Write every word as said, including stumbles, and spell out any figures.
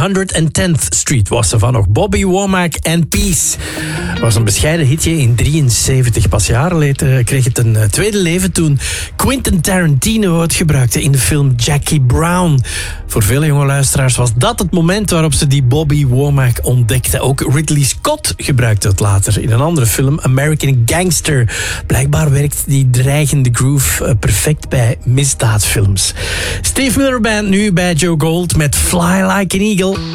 honderd tenth Street was er van nog. Bobby Womack en Peace. Was een bescheiden hitje in drieënzeventig. Pas jaren later kreeg het een tweede leven toen Quentin Tarantino het gebruikte in de film Jackie Brown. Voor vele jonge luisteraars was dat het moment waarop ze die Bobby Womack ontdekten. Ook Ridley Scott gebruikte het later in een andere film, American Gangster. Blijkbaar werkt die dreigende groove perfect bij misdaadfilms. Steve Miller Band nu bij Joe Gold met Fly Like an Eagle.